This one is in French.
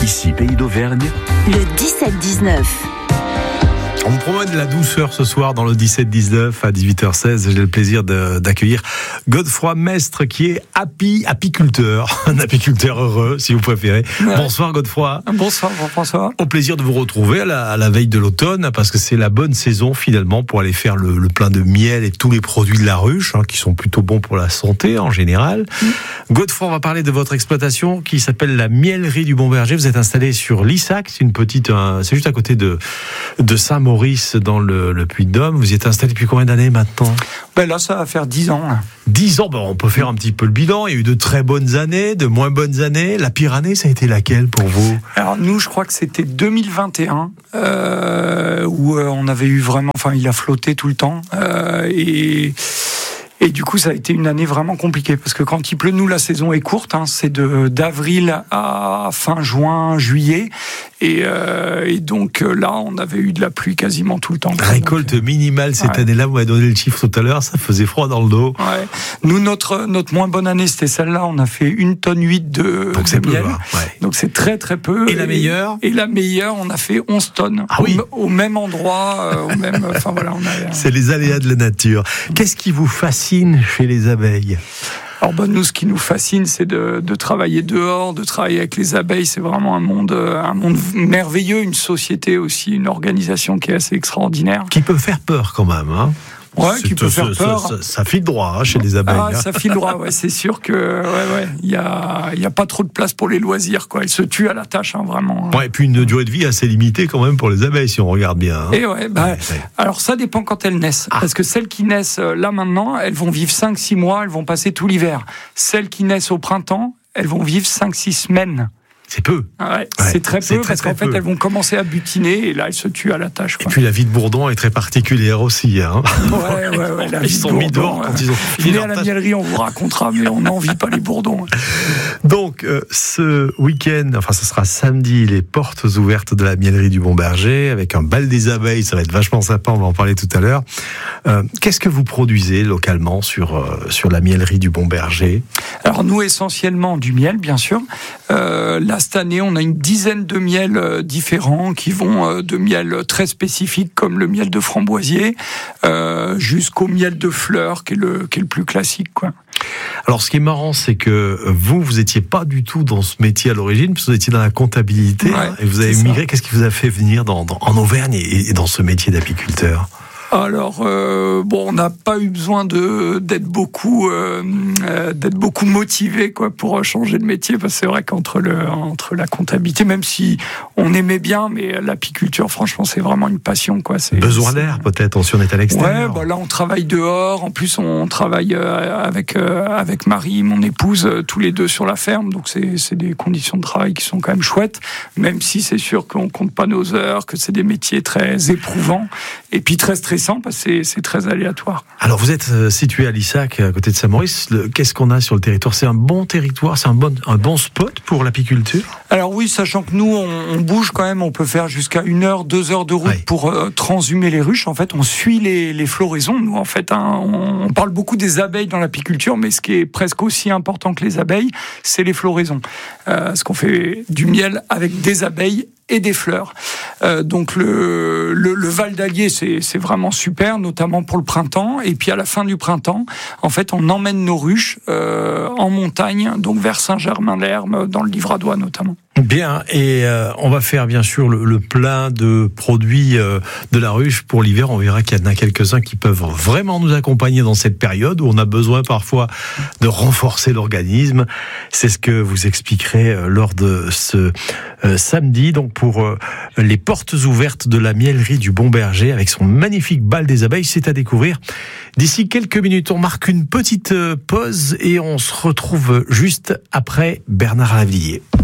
Ici Pays d'Auvergne. Le 17-19. On vous promet de la douceur ce soir dans le 17-19 à 18h16. J'ai le plaisir d'accueillir Godefroy Mestre qui est apiculteur. Un apiculteur heureux, si vous préférez. Ouais. Bonsoir Godefroy. Bonsoir Jean-François. Au plaisir de vous retrouver à la veille de l'automne, parce que c'est la bonne saison finalement pour aller faire le plein de miel et tous les produits de la ruche, qui sont plutôt bons pour la santé en général. Godefroy, on va parler de votre exploitation qui s'appelle la Mielerie du Bon-Berger. Vous êtes installé sur Lissac, c'est juste à côté de Saint-Maurice dans le Puy-de-Dôme. Vous y êtes installé depuis combien d'années maintenant ? Là, ça va faire 10 ans. 10 ans, on peut faire un petit peu le bilan. Il y a eu de très bonnes années, de moins bonnes années. La pire année, ça a été laquelle pour vous ? Alors nous, je crois que c'était 2021, où on avait eu vraiment... il a flotté tout le temps. Et du coup, ça a été une année vraiment compliquée, parce que quand il pleut, nous, la saison est courte, c'est d'avril à fin juin, juillet, et donc là, on avait eu de la pluie quasiment tout le temps. Récolte minimale cette année-là, vous m'avez donné le chiffre tout à l'heure, ça faisait froid dans le dos. Ouais. Nous, notre moins bonne année, c'était celle-là, on a fait 1,8 tonne de miel, donc c'est très très peu. Et la meilleure ? Et la meilleure, on a fait 11 tonnes, au même endroit, C'est les aléas de la nature. Qu'est-ce qui vous fascine chez les abeilles ? Alors nous, ce qui nous fascine, c'est de travailler dehors, de travailler avec les abeilles. C'est vraiment un monde merveilleux, une société aussi, une organisation qui est assez extraordinaire. Qui peut faire peur quand même, Ouais, qui peut faire peur. Ça file droit chez les abeilles. Ça file droit, c'est sûr que il y a pas trop de place pour les loisirs, quoi. Elles se tuent à la tâche, vraiment. Ouais, et puis une durée de vie assez limitée quand même pour les abeilles, si on regarde bien. Et alors ça dépend quand elles naissent, parce que celles qui naissent là maintenant, elles vont vivre 5-6 mois, elles vont passer tout l'hiver. Celles qui naissent au printemps, elles vont vivre 5-6 semaines. C'est peu. C'est très peu, parce qu'en fait, elles vont commencer à butiner, et là, elles se tuent à la tâche. Et puis, la vie de bourdon est très particulière aussi. Ils sont mis dehors quand ils ont fini leur tâche. À la mielerie, on vous racontera, mais on n'en vit pas les bourdons. Donc, ce week-end, ce sera samedi, les portes ouvertes de la Mielerie du Bon-Berger, avec un bal des abeilles, ça va être vachement sympa, on va en parler tout à l'heure. Qu'est-ce que vous produisez localement sur la Mielerie du Bon-Berger ? Alors, nous, essentiellement du miel, bien sûr. Là, cette année, on a une dizaine de miels différents qui vont de miel très spécifique comme le miel de framboisier jusqu'au miel de fleurs qui est le plus classique, quoi. Alors, ce qui est marrant, c'est que vous étiez pas du tout dans ce métier à l'origine, parce que vous étiez dans la comptabilité, et vous avez migré. Qu'est-ce qui vous a fait venir en Auvergne et dans ce métier d'apiculteur ? Alors, on n'a pas eu besoin d'être beaucoup motivé, quoi, pour changer de métier, parce que c'est vrai qu'entre la comptabilité, même si on aimait bien, mais l'apiculture, franchement, c'est vraiment une passion, quoi. Besoin d'air, peut-être, si on est à l'extérieur. Ouais, là, on travaille dehors. En plus, on travaille avec Marie, mon épouse, tous les deux sur la ferme, donc c'est des conditions de travail qui sont quand même chouettes, même si c'est sûr qu'on compte pas nos heures, que c'est des métiers très éprouvants, et puis très stressants, parce que c'est très aléatoire. Alors, vous êtes situé à Lissac, à côté de Saint-Maurice. Qu'est-ce qu'on a sur le territoire ? C'est un bon territoire, c'est un bon spot pour l'apiculture ? Alors oui, sachant que nous, on bouge quand même, on peut faire jusqu'à 1 heure, 2 heures de route pour transhumer les ruches. En fait, on suit les floraisons. Nous, en fait, on parle beaucoup des abeilles dans l'apiculture, mais ce qui est presque aussi important que les abeilles, c'est les floraisons. Parce qu'on fait du miel avec des abeilles et des fleurs. Donc le Val d'Allier, c'est vraiment super, notamment pour le printemps. Et puis à la fin du printemps, en fait, on emmène nos ruches en montagne, donc vers Saint-Germain-l'Herbe, dans le Livradois notamment. Bien, et on va faire bien sûr le plein de produits de la ruche pour l'hiver. On verra qu'il y en a quelques-uns qui peuvent vraiment nous accompagner dans cette période où on a besoin parfois de renforcer l'organisme. C'est ce que vous expliquerez lors de ce samedi, donc pour les portes ouvertes de la Mielerie du Bon-Berger avec son magnifique bal des abeilles. C'est à découvrir d'ici quelques minutes. On marque une petite pause et on se retrouve juste après Bernard Lavilliers.